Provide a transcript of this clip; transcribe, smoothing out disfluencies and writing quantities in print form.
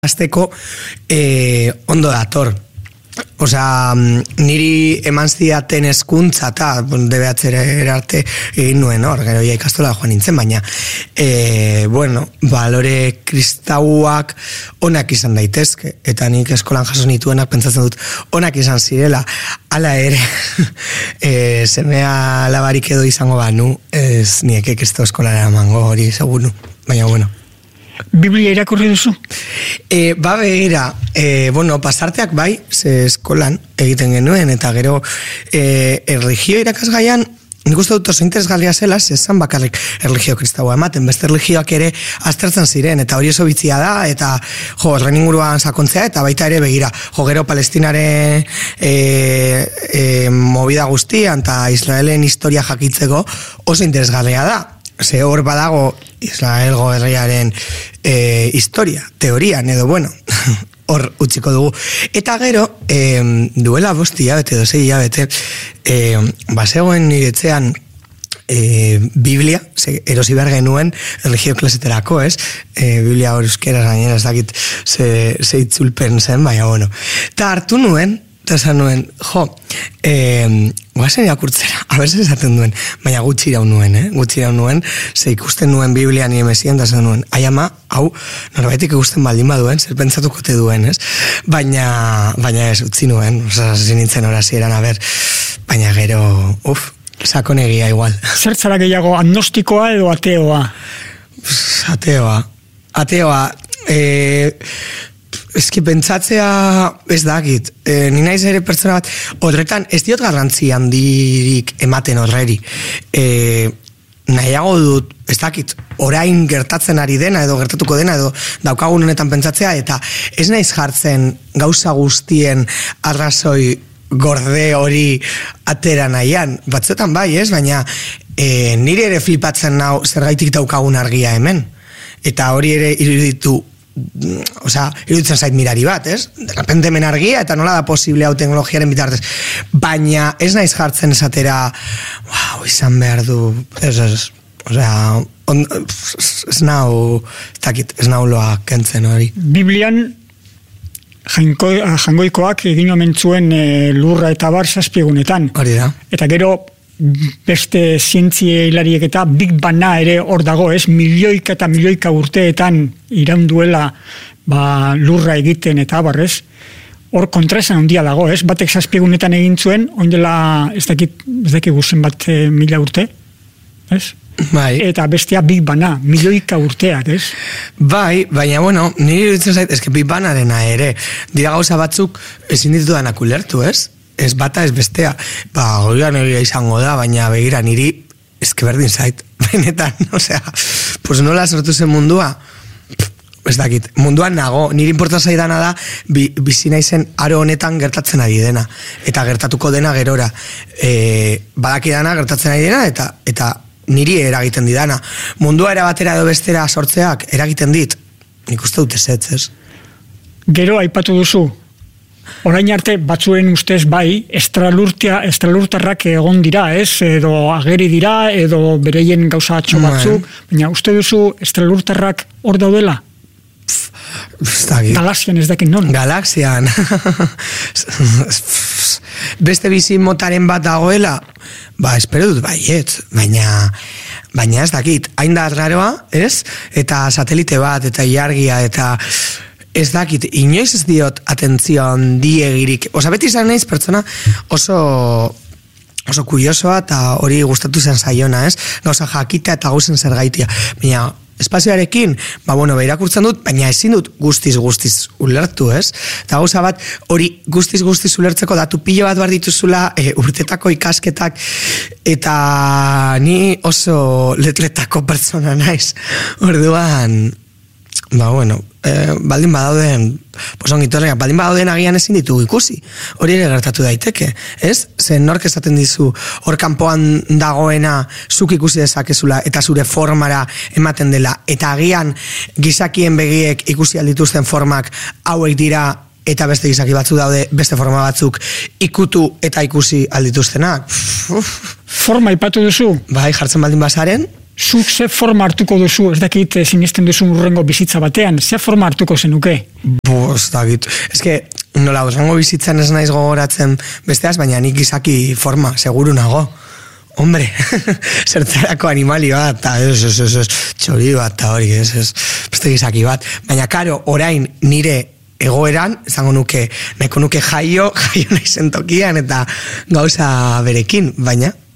Azteko ondo dator. Osea, niri eman zidaten hezkuntza eta DBH arte egin nuen hor, gero ja ikastola joan nintzen, baina balore kristauak onak izan daitezke, eta nik eskolan jaso nituenak pentsatzen dut onak izan zirela, hala ere semea labarik edo izango banu, ez niekek ez da eskolara emango hori segunu, baina bueno. Biblia irakurri duzu? Begira, pasarteak bai, ze eskolan egiten genuen, eta gero erlijio irakasgaian, nik uste dut oso interesgarria zela, zezan bakarrik erlijio kristaua ematen, beste erlijioak ere aztertzen ziren, eta hori oso bitzia da, eta horren inguruan sakontzea, eta baita ere begira, gero Palestinaren movida guztian, eta Israelen historia jakitzeko oso interesgarria da. Ze hor badago Israelgo herriaren historia, teorian edo hor utziko dugu. Eta gero, duela 5 hilabete edo 6 hilabete, bazegoen niretzean Biblia, erosi behar genuen erlijio klaseterako, ez? Biblia hor euskeraz gainera, ez dakit ze itzulpen zen, baina eta hartu nuen, eta esan nuen, guazen irakurtzera, abertzen esaten duen, baina gutxi iraun nuen, ze ikusten nuen Biblia nire mesien, eta esan nuen, ai ama, hau, norbaitik ikusten baldin baduen, zer pentsatuko te duen, ez? Baina ez, utzi nuen, zinintzen horazieran, baina gero, sakonegia igual. Zer zara gehiago, agnostikoa edo ateoa? Ateoa, eski pentsatzea ez dakit, ni naiz ere pertsona bat, horretan ez diot garrantzi handirik ematen horreri. Nahiago dut, ez dakit, orain gertatzen ari dena edo gertatuko dena edo daukagun honetan pentsatzea, eta ez naiz jartzen gauza guztien arrazoi gorde hori atera nahian. Batzuetan bai, ez? Baina nire ere flipatzen nau zergaitik daukagun argia hemen. Eta hori ere iruditzen zait mirari bat, ez? De repente hemen argia eta nola da posible hau teknologiaren bitartez. Baina ez naiz jartzen esatera, izan behar du, ez nau loa kentzen hori. Biblian jangoikoak egin omen zuen lurra eta bar 7 egunetan. Hori da. Eta gero beste zientzia hilariek eta Big Banga ere hor dago, ez? Milioika eta milioika urteetan iraunduela lurra egiten eta abarrez. Hor kontraesan handia dago, ez? Batek 7 egunetan egin zuen, oindela ez dakit guzen bat 1000 urte, ez? Bai. Eta bestea Big Banga, milioika urteak, ez? Bai, baina niri iruditzen zait, eske Big Bangarena ere, dira gauza batzuk ezin ditudanak ulertu, ez? Ez bata, ez bestea. Horian egia izango da, baina begira niri ezke berdin zait. Benetan, nola sortu zen mundua? Ez dakit, munduan nago, niri inporta zaidana da bizi naizen aro honetan gertatzen ari dena. Eta gertatuko dena gerora. Badakidana gertatzen ari dena eta niri eragiten didana. Mundua erabatera edo bestera sortzeak eragiten dit. Nik uste dut ez. Gero aipatu duzu, orain arte batzuen ustez bai, estralurtarrak egon dira, ez? Edo ageri dira, edo bereien gauza atxo batzuk, baina uste duzu estralurtarrak hor daudela? Galaxian ez dakin non? Galaxian. Beste bizi motaren bat dagoela? Espero dut baiet, baina ez dakit. Hain da raroa, ez? Eta satelite bat, eta ilargia, eta ez dakit, inoiz ez diot atentzio handiegirik. Beti izan naiz pertsona oso kuriosoa eta hori gustatu zen zaiona, ez? Gauza jakita eta gauzen zergaitia. Baina espazioarekin, irakurtzen dut, baina ezin dut guztiz ulertu, ez? Eta gauza bat, hori guztiz ulertzeko datu pilo bat behar dituzula, urtetako ikasketak, eta ni oso letletako pertsona naiz. Orduan, baldin badauden baldin badauden agian ezin ditugu ikusi, hori ere gertatu daiteke, ez? Zen nork esaten dizu hor kanpoan dagoena zuk ikusi dezakezula eta zure formara ematen dela, eta agian gizakien begiek ikusi aldituzten formak hauek dira eta beste gizaki batzu daude, beste forma batzuk ikutu eta ikusi aldituztenak. Forma ipatu duzu? Bai, jartzen baldin bazaren, Zuk ze forma hartuko duzu, ez dakit sinesten duzu urrengo bizitza batean, ze forma hartuko zenuke? Ez dakit, nola, urrengo bizitzan ez naiz gogoratzen besteaz, baina nik izaki forma, seguru nago. Hombre, zertzarako animali bat, eta txori bat, eta hori, beste gizaki bat. Baina, karo, orain nire egoeran, zango nuke, nahiko nuke jaio naizen tokian, eta gauza berekin, baina